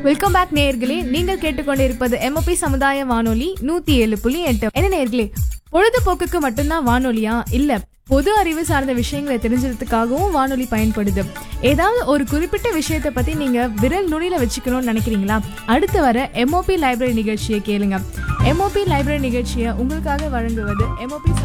Welcome back நேயர்களே. நீங்கள் கேட்டுக்கொண்டிருப்பது MOP சமுதாய வானொலி 107.8. என்ன நேயர்களே, பொழுதுபோக்குக்கு மட்டும்தான் வானொலியா? இல்ல, பொது அறிவு சார்ந்த விஷயங்களை தெரிஞ்சதுக்காகவும் வானொலி பயன்படுது. ஏதாவது ஒரு குறிப்பிட்ட விஷயத்தை பத்தி நீங்க விரல் நுனியில வச்சுக்கணும்னு நினைக்கிறீங்களா? அடுத்து வர MOP லைப்ரரி நிகழ்ச்சியை கேளுங்க. MOP லைப்ரரி நிகழ்ச்சியை உங்களுக்காக வழங்குவது MOP